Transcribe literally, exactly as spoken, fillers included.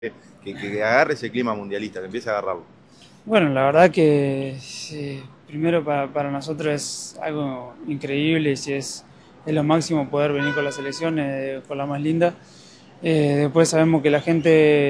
que, que agarre ese clima mundialista, que empiece a agarrarlo. Bueno, la verdad que sí, primero para, para nosotros es algo increíble y si es, es lo máximo poder venir con la selección, eh, con la más linda. Eh, después sabemos que la gente